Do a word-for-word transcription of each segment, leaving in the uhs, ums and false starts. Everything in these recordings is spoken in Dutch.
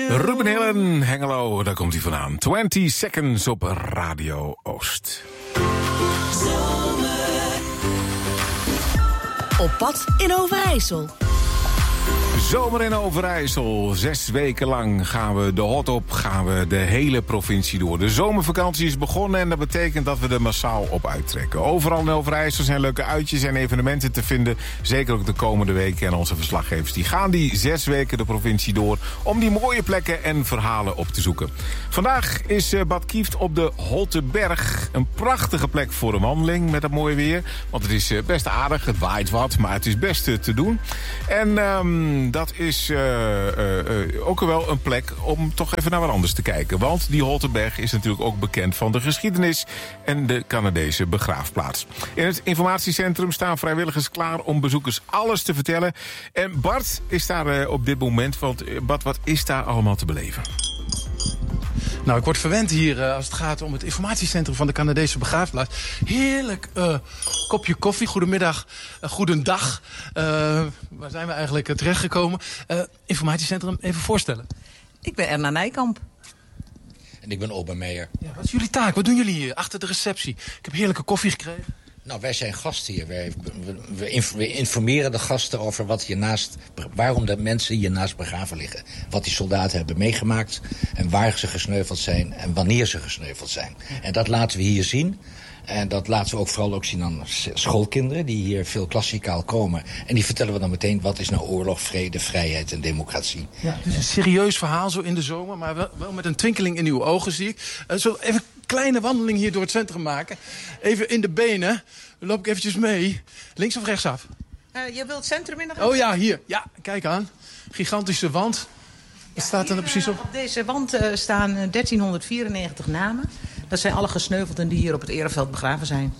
Ruben Hillen, Hengelo, daar komt hij vandaan. twintig seconds op Radio Oost. Op pad in Overijssel. Zomer in Overijssel. Zes weken lang gaan we de hot op, gaan we de hele provincie door. De zomervakantie is begonnen en dat betekent dat we er massaal op uittrekken. Overal in Overijssel zijn leuke uitjes en evenementen te vinden. Zeker ook de komende weken. En onze verslaggevers die gaan die zes weken de provincie door om die mooie plekken en verhalen op te zoeken. Vandaag is Bad Kieft op de Holteberg. Een prachtige plek voor een wandeling met dat mooie weer. Want het is best aardig, het waait wat, maar het is best te doen. En um, dat is uh, uh, uh, ook wel een plek om toch even naar wat anders te kijken. Want die Holteberg is natuurlijk ook bekend van de geschiedenis en de Canadese begraafplaats. In het informatiecentrum staan vrijwilligers klaar om bezoekers alles te vertellen. En Bart is daar uh, op dit moment, want uh, Bart, wat is daar allemaal te beleven? Nou, ik word verwend hier uh, als het gaat om het informatiecentrum van de Canadese begraafplaats. Heerlijk uh, kopje koffie. Goedemiddag, uh, goedendag. Uh, waar zijn we eigenlijk uh, terechtgekomen? Uh, informatiecentrum, even voorstellen. Ik ben Erna Nijkamp. En ik ben Obermeijer. Ja, wat is jullie taak? Wat doen jullie hier achter de receptie? Ik heb heerlijke koffie gekregen. Nou, wij zijn gasten hier. Wij, we, we informeren de gasten over wat hiernaast, waarom de mensen hiernaast begraven liggen. Wat die soldaten hebben meegemaakt en waar ze gesneuveld zijn en wanneer ze gesneuveld zijn. En dat laten we hier zien. En dat laten we ook vooral ook zien aan schoolkinderen die hier veel klassikaal komen. En die vertellen we dan meteen wat is nou oorlog, vrede, vrijheid en democratie. Ja, het is een serieus verhaal zo in de zomer, maar wel, wel met een twinkeling in uw ogen zie ik. Uh, zo even een kleine wandeling hier door het centrum maken. Even in de benen. Dan loop ik eventjes mee. Links of rechtsaf? Uh, je wilt het centrum in de Oh ja, hier. Ja, kijk aan. Gigantische wand. Wat ja, staat er nou precies op? Uh, op deze wand uh, staan uh, dertienhonderdvierennegentig namen. Dat zijn alle gesneuvelden die hier op het ereveld begraven zijn.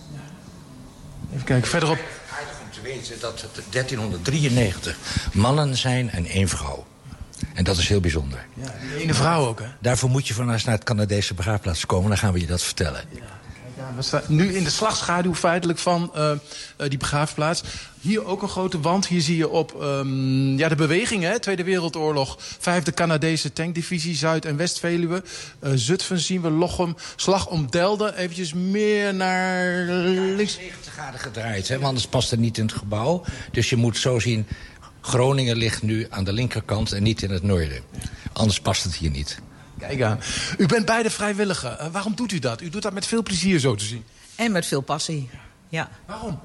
Even kijken, verderop. Aardig om te weten dat het dertienhonderddrieënnegentig mannen zijn en één vrouw. En dat is heel bijzonder. Ja, die ene vrouw ook, hè? Daarvoor moet je van naar het Canadese begraafplaats komen. Dan gaan we je dat vertellen. Ja. Ja, we staan nu in de slagschaduw feitelijk van uh, uh, die begraafplaats. Hier ook een grote wand. Hier zie je op um, ja, de beweging, hè? Tweede Wereldoorlog. Vijfde Canadese tankdivisie, Zuid- en West-Veluwe. Uh, Zutphen zien we, Lochem, Slag om Delden. Eventjes meer naar links. negentig graden gedraaid, hè? Want anders past het niet in het gebouw. Dus je moet zo zien, Groningen ligt nu aan de linkerkant en niet in het noorden. Anders past het hier niet. Kijk aan. U bent beide vrijwilliger. Uh, waarom doet u dat? U doet dat met veel plezier zo te zien. En met veel passie, ja. Waarom?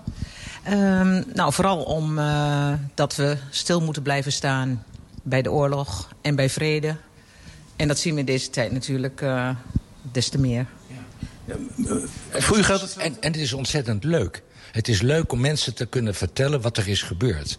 Um, nou, vooral omdat uh, dat we stil moeten blijven staan bij de oorlog en bij vrede. En dat zien we in deze tijd natuurlijk uh, des te meer. Ja. Ja, uh, voor u geldt het... En, en het is ontzettend leuk. Het is leuk om mensen te kunnen vertellen wat er is gebeurd.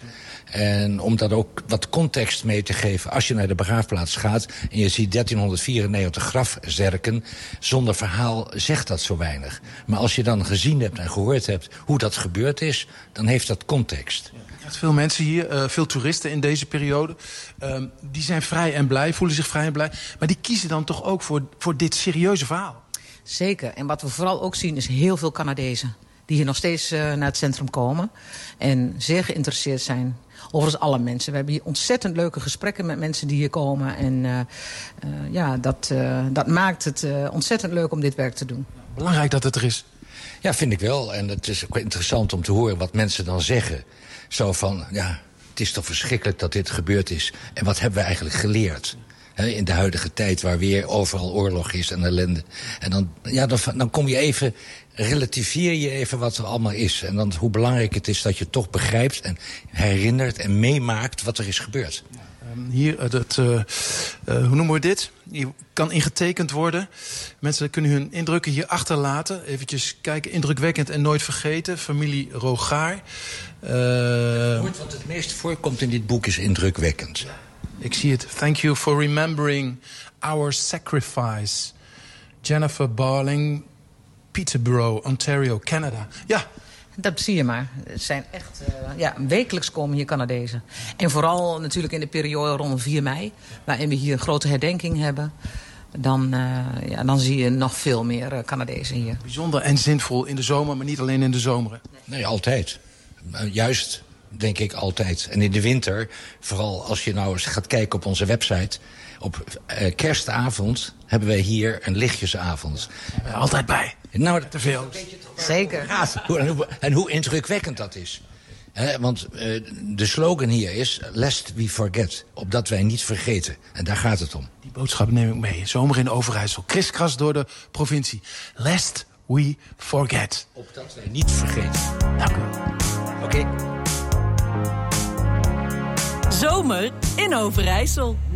En om dat ook wat context mee te geven. Als je naar de begraafplaats gaat en je ziet dertienhonderdvierennegentig grafzerken, zonder verhaal zegt dat zo weinig. Maar als je dan gezien hebt en gehoord hebt hoe dat gebeurd is, dan heeft dat context. Ja, veel mensen hier, uh, veel toeristen in deze periode, uh, die zijn vrij en blij, voelen zich vrij en blij. Maar die kiezen dan toch ook voor, voor dit serieuze verhaal. Zeker. En wat we vooral ook zien is heel veel Canadezen die hier nog steeds uh, naar het centrum komen en zeer geïnteresseerd zijn. Overigens alle mensen. We hebben hier ontzettend leuke gesprekken met mensen die hier komen. En uh, uh, ja, dat, uh, dat maakt het uh, ontzettend leuk om dit werk te doen. Belangrijk dat het er is. Ja, vind ik wel. En het is ook interessant om te horen wat mensen dan zeggen. Zo van, ja, het is toch verschrikkelijk dat dit gebeurd is. En wat hebben we eigenlijk geleerd? He, in de huidige tijd waar weer overal oorlog is en ellende. En dan, ja, dan, dan kom je even, relativeer je even wat er allemaal is. En dan hoe belangrijk het is dat je toch begrijpt en herinnert en meemaakt wat er is gebeurd. Um, hier, uh, dat, uh, uh, hoe noemen we dit? Hier kan ingetekend worden. Mensen kunnen hun indrukken hier achterlaten. Eventjes kijken, indrukwekkend en nooit vergeten. Familie Rogaar. Uh, Nooit wat het meest voorkomt in dit boek is indrukwekkend. Ik zie het. Thank you for remembering our sacrifice. Jennifer Barling, Peterborough, Ontario, Canada. Ja. Dat zie je maar. Het zijn echt, uh, ja, wekelijks komen hier Canadezen. En vooral natuurlijk in de periode rond vier mei, waarin we hier een grote herdenking hebben. Dan, uh, ja, dan zie je nog veel meer uh, Canadezen hier. Bijzonder en zinvol in de zomer, maar niet alleen in de zomer. Nee, altijd. Uh, juist. denk ik altijd. En in de winter, vooral als je nou eens gaat kijken op onze website, op uh, kerstavond hebben wij hier een lichtjesavond. Ja, altijd bij. Nou, te veel. Zeker. Ja, en, hoe, en hoe indrukwekkend dat is. He, want uh, de slogan hier is, lest we forget. Opdat wij niet vergeten. En daar gaat het om. Die boodschap neem ik mee. Zomer in Overijssel. Kriskras door de provincie. Lest we forget. Opdat wij niet vergeten. Dank u wel. Oké. Okay. Zomer in Overijssel.